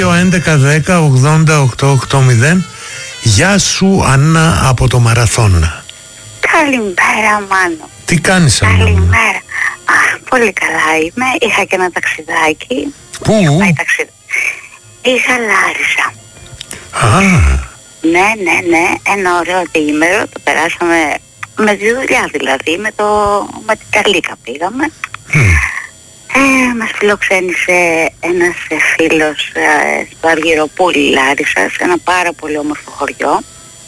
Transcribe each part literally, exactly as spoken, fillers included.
δύο έντεκα δέκα ογδόντα οκτώ ογδόντα. Γεια σου Άννα από το Μαραθώνα. Καλημέρα Μάνο. Τι κάνεις Άννα? Καλημέρα. Α, πολύ καλά είμαι. Είχα και ένα ταξιδάκι. Πού? Είχα πάει ταξιδ... Είχα Λάρισα. Α. Ναι, ναι, ναι. Ένα ωραίο διήμερο. Το περάσαμε με τη δουλειά δηλαδή. Με, το... με την Καλίκα πήγαμε. Mm. Ε, μας φιλοξένησε ένας ε, φίλος ε, στο Αργυροπούλι Λάρισας, ένα πάρα πολύ όμορφο χωριό.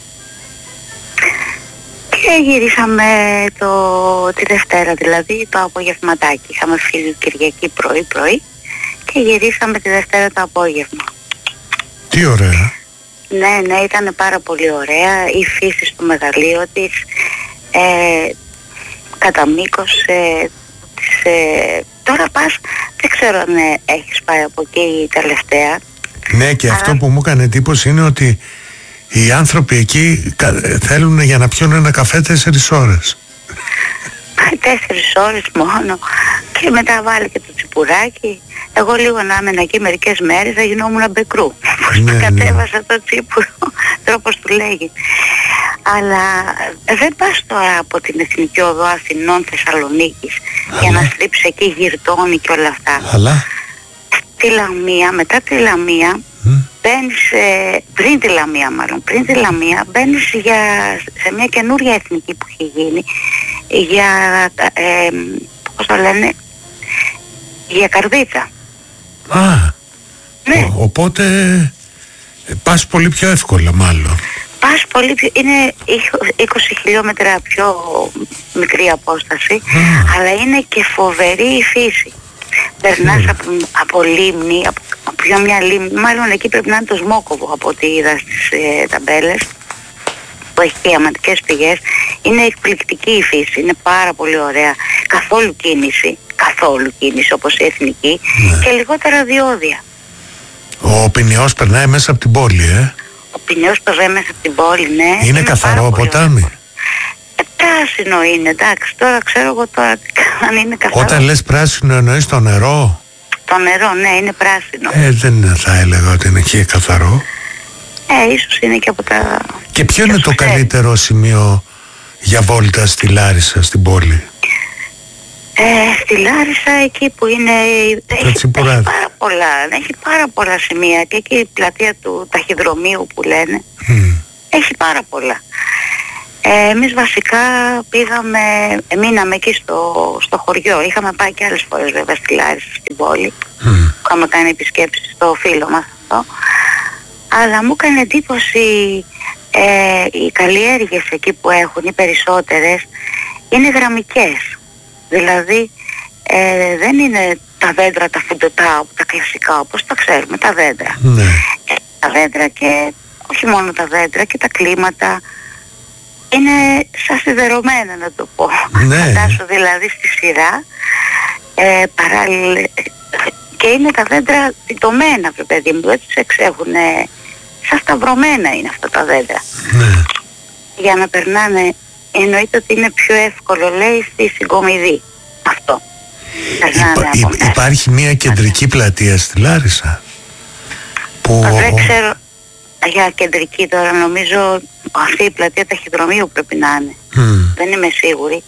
Και γυρίσαμε το, τη Δευτέρα, δηλαδή το απογευματάκι. Είχαμε φύγει Κυριακή πρωί πρωί και γυρίσαμε τη Δευτέρα το απόγευμα. Τι ωραία. Ναι, ναι, ήταν πάρα πολύ ωραία. Η φύση στο μεγαλείο της, ε, κατά μήκος ε, της, ε, τώρα πας, δεν ξέρω αν ε, έχεις πάει από εκεί τελευταία. Ναι, και αλλά... αυτό που μου έκανε εντύπωση είναι ότι οι άνθρωποι εκεί θέλουν για να πιούν ένα καφέ τέσσερις ώρες. Τέσσερις ώρες μόνο. Και μετά βάλει και το τσιπουράκι. Εγώ λίγο να έμενα εκεί μερικές μέρες θα γινόμουν μπεκρού. Ναι, ναι. Κατέβασα το τσίπουρο, τρόπος του λέγει. Αλλά δεν πας τώρα από την Εθνική Οδό Αθηνών Θεσσαλονίκης για να στρίψεις εκεί Γυρτώνη και όλα αυτά. Αλλά Τη Λαμία, μετά τη Λαμία mm. μπαίνεις, ε, πριν τη Λαμία μάλλον, πριν τη Λαμία μπαίνεις για, σε μια καινούρια εθνική που έχει γίνει για, ε, πώς το λένε, για Καρδίτσα. Α, ναι. ο, οπότε ε, πας πολύ πιο εύκολα μάλλον. Πας πολύ πιο, είναι είκοσι χιλιόμετρα πιο μικρή απόσταση, ah. αλλά είναι και φοβερή η φύση. Περνάς από, από λίμνη, από, από μια λίμνη, μάλλον εκεί πρέπει να είναι το Σμόκοβο από ό,τι είδα στις ε, ταμπέλες, που έχει διαματικές πηγές. Είναι εκπληκτική η φύση, είναι πάρα πολύ ωραία. Καθόλου κίνηση, καθόλου κίνηση όπως η εθνική, ναι. και λιγότερα διόδια. Ο Πινιός περνάει μέσα από την πόλη, ε? Ο Πινιός περνάει μέσα από την πόλη, ναι. Είναι, είναι καθαρό ποτάμι? Ε, πράσινο είναι, εντάξει, τώρα ξέρω εγώ τώρα αν είναι καθαρό. Όταν λες πράσινο εννοείς το νερό? Το νερό, ναι, είναι πράσινο. Ε, δεν θα έλεγα ότι είναι και καθαρό. Ε, ίσως είναι και από τα... Και ποιο είναι το καλύτερο σημείο για βόλτα στη Λάρισα, στην πόλη? Ε, στη Λάρισα εκεί που είναι... Έχει, έχει πάρα πολλά, έχει πάρα πολλά σημεία και εκεί η πλατεία του ταχυδρομείου που λένε. Mm. Έχει πάρα πολλά. Ε, εμείς βασικά πήγαμε, μείναμε εκεί στο, στο χωριό. Είχαμε πάει και άλλες φορές βέβαια στη Λάρισα, στην πόλη. Mm. Είχαμε κάνει επισκέψεις στο φίλο μας αυτό. Αλλά μου έκανε εντύπωση ε, οι καλλιέργειες εκεί που έχουν, οι περισσότερες, είναι γραμμικές. Δηλαδή ε, δεν είναι τα δέντρα, τα φουντωτά, τα κλασικά όπως τα ξέρουμε, τα δέντρα. Ναι. Ε, τα δέντρα και όχι μόνο τα δέντρα και τα κλίματα είναι σαν σιδερωμένα να το πω. Ναι. Φαντάσου δηλαδή στη σειρά ε, παράλληλα, και είναι τα δέντρα τιτωμένα, παιδί μου, έτσι εξέχουν, σαν σταυρωμένα είναι αυτά τα δέντρα. Ναι. Για να περνάνε, εννοείται ότι είναι πιο εύκολο, λέει, στη συγκομιδή. Αυτό. Υπά, υ, υπάρχει μια κεντρική πλατεία στη Λάρισα που... Δεν ξέρω για κεντρική τώρα, νομίζω αυτή η πλατεία ταχυδρομείου πρέπει να είναι. Mm. Δεν είμαι σίγουρη.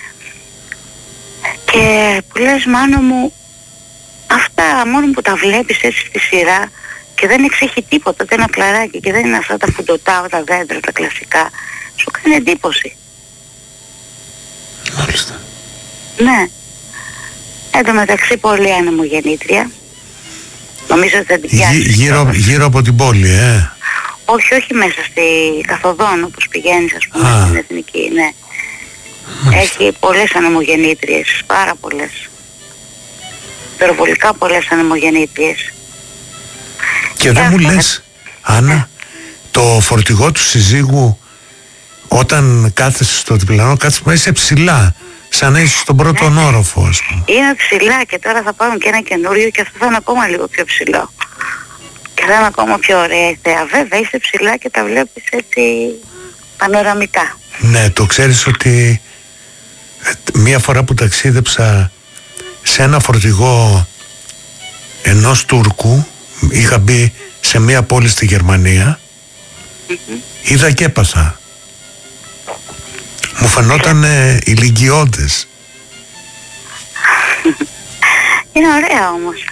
Και που λες, Μάνο μου, αυτά μόνο που τα βλέπεις έτσι στη σειρά και δεν εξέχει τίποτα, ούτε ένα κλαράκι και δεν είναι αυτά τα φουντωτά, τα δέντρα, τα κλασικά, σου κάνει εντύπωση. Μάλιστα. Ναι. Εν τω μεταξύ πολύ ανεμογεννήτρια. Νομίζω ότι θα την πιάσει. Γύ, γύρω, γύρω από την πόλη, ε. Όχι, όχι μέσα στη καθοδόν όπως πηγαίνεις, ας πούμε, ah. στην Εθνική, ναι. Μάλιστα. Έχει πολλές ανεμογεννήτριες, πάρα πολλές. Υπερβολικά πολλές ανεμογεννήτριες. Και δεν μου λες, Άννα, ναι. το φορτηγό του συζύγου όταν κάθεσαι στο διπλανό, κάθεσαι μέσα, είσαι ψηλά. Σαν να είσαι στον πρώτο ναι. όροφο, ας πούμε. Είναι ψηλά και τώρα θα πάρουν και ένα καινούριο και αυτό θα είναι ακόμα λίγο πιο ψηλό. Και θα είναι ακόμα πιο ωραία η θέα. Βέβαια είσαι ψηλά και τα βλέπεις έτσι πανοραμικά. Ναι, το ξέρεις ότι μία φορά που ταξίδεψα σε ένα φορτηγό ενός Τούρκου Είχα μπει σε μια πόλη στη Γερμανία, mm-hmm. είδα και έπαθα. Μου φαινόταν ε, ηλικιώδες. Είναι ωραία όμως.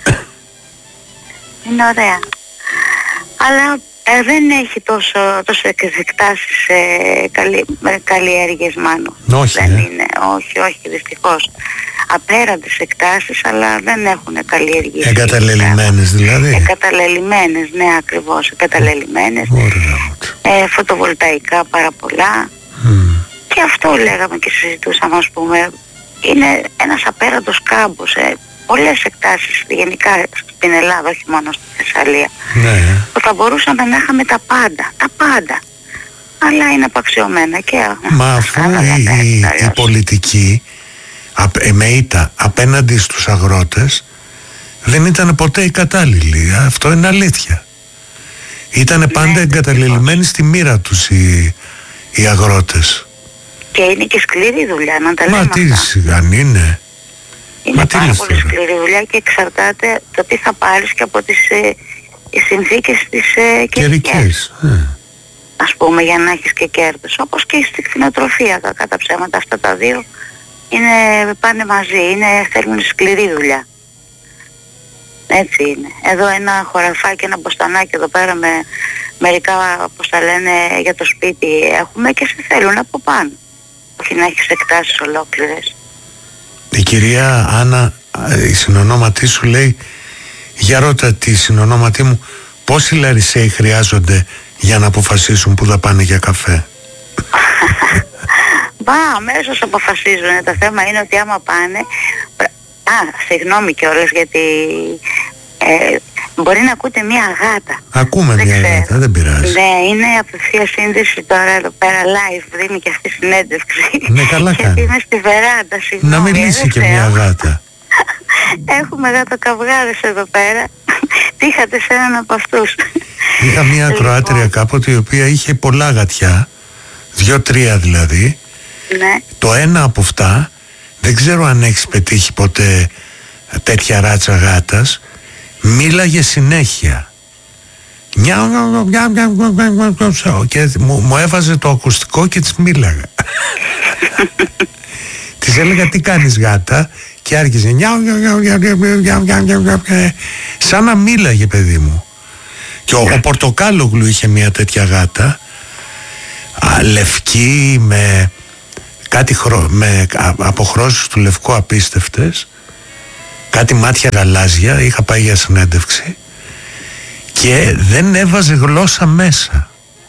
Είναι ωραία. Αλλά ε, δεν έχει τόσο, τόσο εκτάσεις ε, καλύ, ε, καλλιέργειες μάλλον. Όχι, δεν ε. είναι, όχι, όχι, δυστυχώς. Απέραντες εκτάσεις, αλλά δεν έχουν καλλιεργήσει. Εγκαταλελειμμένες δηλαδή. Εγκαταλελειμμένες, ναι, ακριβώς, εγκαταλελειμμένες. Ε, φωτοβολταϊκά πάρα πολλά. Mm. Και αυτό λέγαμε και συζητούσαμε, ας πούμε. Είναι ένας απέραντος κάμπος, ε. Πολλές εκτάσεις γενικά στην Ελλάδα, όχι μόνο στη Θεσσαλία. Ναι. Που θα μπορούσαμε να είχαμε τα πάντα, τα πάντα. Αλλά είναι απαξιωμένα και... Μα αφού η, η, η πολιτική με ήττα απέναντι στους αγρότες δεν ήταν ποτέ η κατάλληλη. Αυτό είναι αλήθεια. Ήτανε πάντα ναι, εγκαταλελειμμένοι στη μοίρα τους οι, οι αγρότες. Και είναι και σκληρή δουλειά, να τα λέμε. Μα τι σιγάν είναι. Είναι Μα πάρα πολύ σκληρή δουλειά και εξαρτάται το τι θα πάρεις και από τις ε, συνθήκες της ε, καιρικές. Ε. Ας πούμε, για να έχεις και κέρδος. Όπως και στη κτηνοτροφία, κακά τα ψέματα. Αυτά τα δύο είναι, πάνε μαζί, είναι, θέλουν σκληρή δουλειά. Έτσι είναι. Εδώ ένα χωραφάκι, ένα μποστανάκι εδώ πέρα με μερικά, όπως τα λένε, για το σπίτι έχουμε και σε θέλουν από πάνω. Όχι να έχεις εκτάσεις ολόκληρες. Η κυρία Άννα, η συνονόματή σου λέει, για ρώτα τη συνονόματή μου, πόσοι Λαρισαίοι χρειάζονται για να αποφασίσουν που θα πάνε για καφέ. Μπα, αμέσως αποφασίζουν. Το θέμα είναι ότι άμα πάνε... Α, συγγνώμη κιόλας γιατί ε, μπορεί να ακούτε μια γάτα. Ακούμε δεν μια ξέρω. Γάτα, δεν πειράζει. Ναι, είναι απευθεία σύνδεση τώρα εδώ πέρα live, δίνει και αυτή συνέντευξη. Ναι, καλά κάνει. Γιατί είμαι στη βεράντα, συγγνώμη. Να μιλήσει και μια γάτα. Έχουμε γατοκαυγάδες εδώ πέρα. Τύχατε σε έναν από αυτούς. Είχα μια ακροάτρια λοιπόν. Κάποτε η οποία είχε πολλά γατιά, δύο-τρία δηλαδή. Ναι. Το ένα από αυτά, δεν ξέρω αν έχεις πετύχει ποτέ τέτοια ράτσα γάτας, μίλαγε συνέχεια. Και μου, μου έβαζε το ακουστικό και της μίλαγα. Της έλεγα τι κάνεις γάτα και άρχιζε σαν να μίλαγε παιδί μου. Και ο, ο Πορτοκάλογλου είχε μια τέτοια γάτα, α, λευκή με κάτι χρο, με αποχρώσεις του λευκού απίστευτες, κάτι μάτια γαλάζια, είχα πάει για συνέντευξη και δεν έβαζε γλώσσα μέσα.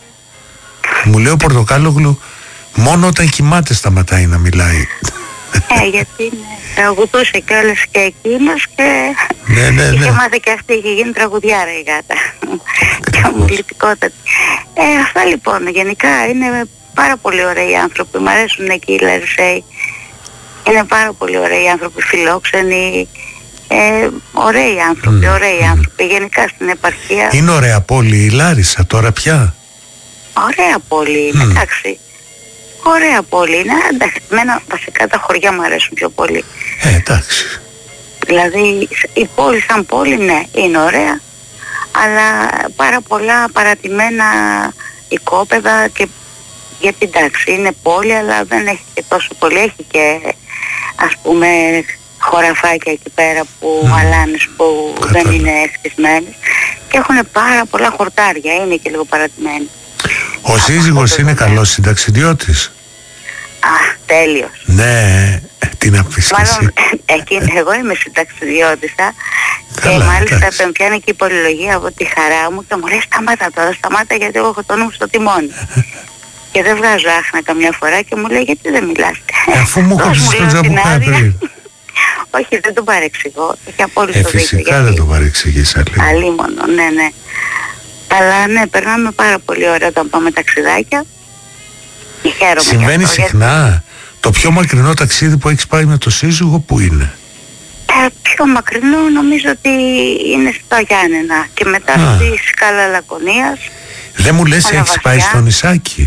Μου λέει ο Πορτοκάλογλου μόνο όταν κοιμάται σταματάει να μιλάει. Ε, γιατί είναι, τραγουδούσε κιόλας και εκείνος και ναι, ναι, ναι. είχε μάθει και αυτή, είχε γίνει τραγουδιάρα η γάτα. Και ομιλητικότατη. Ε, αυτά λοιπόν, γενικά είναι πάρα πολύ ωραίοι άνθρωποι, μου αρέσουν εκεί οι Λαρισαίοι. Είναι πάρα πολύ ωραίοι άνθρωποι, φιλόξενοι, ε, ωραίοι άνθρωποι, mm. ωραίοι mm. άνθρωποι, γενικά στην επαρχία. Είναι ωραία πόλη η Λάρισα τώρα πια. Ωραία πόλη είναι, mm. εντάξει. Ωραία πόλη είναι, εντάξει, εμένα βασικά τα χωριά μου αρέσουν πιο πολύ. Ε, εντάξει. Δηλαδή η πόλη σαν πόλη, ναι, είναι ωραία, αλλά πάρα πολλά παρατημένα οικόπεδα και γιατί εντάξει είναι πόλη αλλά δεν έχει και τόσο πολύ, έχει και ας πούμε χωραφάκια εκεί πέρα που mm. αλάνες που Κατάλα. δεν είναι χτισμένες και έχουν πάρα πολλά χορτάρια, είναι και λίγο παρατημένοι. Ο σύζυγος είναι καλός συνταξιδιώτης. Α, τέλειος. Ναι, τι να πεις και εσύ. Εκείνη, εγώ είμαι συνταξιδιώτησα και μάλιστα με πιάνει και η πολυλογία από τη χαρά μου και μου λέει σταμάτα τώρα, σταμάτα γιατί εγώ έχω το νου μου στο τιμόνι. Και δεν βγάζω άχνα καμιά φορά και μου λέει γιατί δεν μιλάς. Αφού μου κόψεις τον τζαμπουκά πριν. Όχι, δεν τον παρεξηγώ, έχει απόλυτο δίκιο. Ε, φυσικά δεν τον παρεξηγείς αλίμονο. Αλίμονο, ναι, ναι. Αλλά ναι, περνάμε πάρα πολύ ωραία όταν πάμε ταξιδάκια. Χαίρομαι. Συμβαίνει αυτό, συχνά. Γιατί... Το πιο μακρινό ταξίδι που έχεις πάει με το σύζυγο που είναι? Ε, πιο μακρινό νομίζω ότι είναι στα Γιάννενα και μετά Α. στη Σκάλα Λακωνίας. Δεν μου λες έχεις πάει στο νησάκι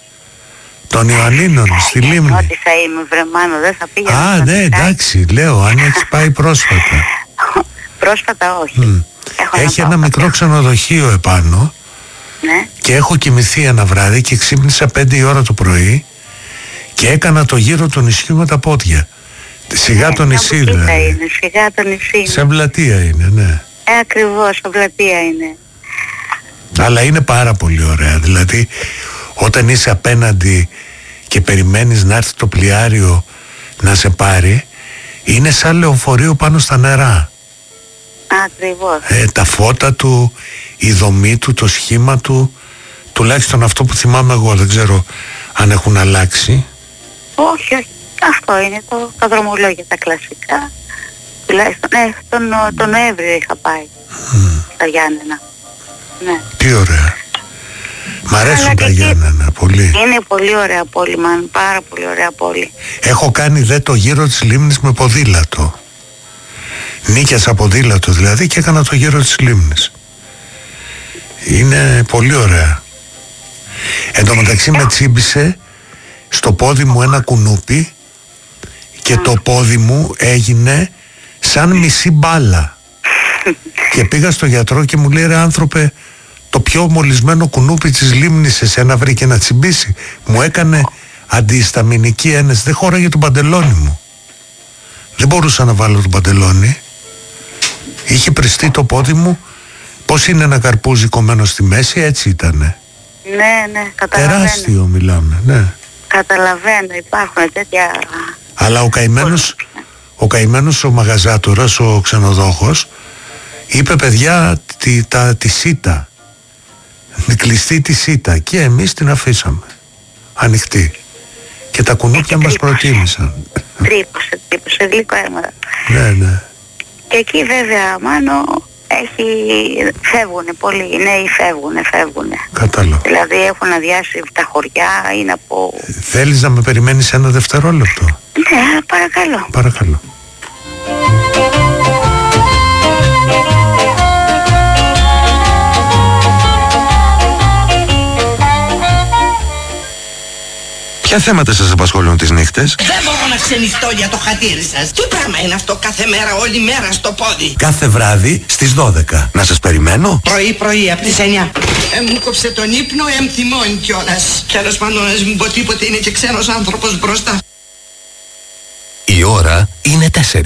των Ιωαννίνων, στη Λίμνη? Ότι θα είμαι βρεμάνο, δεν θα πήγαινα. Α, ναι, εντάξει, λέω, αν έχεις πάει πρόσφατα. Πρόσφατα όχι. Mm. Έχω έχει ένα ένα μικρό ξενοδοχείο επάνω. Ναι. Και έχω κοιμηθεί ένα βράδυ και ξύπνησα πέντε η ώρα το πρωί και έκανα το γύρο του νησιού με τα πόδια. Σιγά ναι, το νησί δηλαδή. Είναι, σιγά το νησί. Σε πλατεία είναι, ναι. Ε, ακριβώς, σε πλατεία είναι. Αλλά είναι πάρα πολύ ωραία. Δηλαδή όταν είσαι απέναντι και περιμένεις να έρθει το πλοιάριο να σε πάρει, είναι σαν λεωφορείο πάνω στα νερά. Ακριβώς. Ε, τα φώτα του, η δομή του, το σχήμα του, τουλάχιστον αυτό που θυμάμαι εγώ, δεν ξέρω αν έχουν αλλάξει. Όχι, όχι. Αυτό είναι το, τα δρομολόγια, τα κλασικά. Τουλάχιστον, ναι, τον, τον Νοέμβριο είχα πάει mm. στα Γιάννενα. Ναι. Τι ωραία. Μ' αρέσουν τα Γιάννενα πολύ. Είναι πολύ ωραία πόλη, μαν, πάρα πολύ ωραία πόλη. Έχω κάνει δε το γύρο της λίμνης με ποδήλατο. Νίκιασα ποδήλατο δηλαδή και έκανα το γύρο της λίμνης. Είναι πολύ ωραία. Εν τω μεταξύ με τσίμπησε στο πόδι μου ένα κουνούπι και το πόδι μου έγινε σαν μισή μπάλα. Και πήγα στο γιατρό και μου λέει, ρε άνθρωπε, το πιο μολυσμένο κουνούπι της λίμνης εσένα βρήκε να τσιμπήσει. Μου έκανε αντιισταμινική ένεση. Δεν χώραγε το παντελόνι μου. Δεν μπορούσα να βάλω το παντελόνι. Είχε πριστεί το πόδι μου. Πώς είναι ένα καρπούζι κομμένο στη μέση, έτσι ήτανε. Ναι, ναι, καταλαβαίνω. Τεράστιο μιλάμε, ναι. Καταλαβαίνω, υπάρχουν τέτοια... Αλλά ο καημένος, ο καημένος ο μαγαζάτορας, ο ξενοδόχος, είπε παιδιά τη, τα, τη σίτα, κλειστή τη σίτα, και εμείς την αφήσαμε ανοιχτή. Και τα κουνούπια μας προτίμησαν. Τρύπωσε, τρύπωσε, γλυκό αίμα. Ναι, ναι. Και εκεί βέβαια, Μάνο, έχει... φεύγουνε πολλοί, οι νέοι φεύγουνε, φεύγουνε. Κατάλαβα. Δηλαδή έχουν αδειάσει τα χωριά, είναι από... Θέλεις να με περιμένεις ένα δευτερόλεπτο? Ναι, παρακαλώ. Παρακαλώ. Ποια θέματα σας απασχολούν τις νύχτες? Δεν μπορώ να ξενυχτώ για το χατήρι σας. Τι πράγμα είναι αυτό κάθε μέρα, όλη μέρα στο πόδι? Κάθε βράδυ στις δώδεκα. Να σας περιμένω? Πρωί πρωί από τις εννιά. Ε, μου κόψε τον ύπνο, ε, μ θυμώνει κιόλας. Τέλος πάντων, ας μην πω τίποτε, είναι και ξένος άνθρωπος μπροστά. Η ώρα είναι τέσσερις.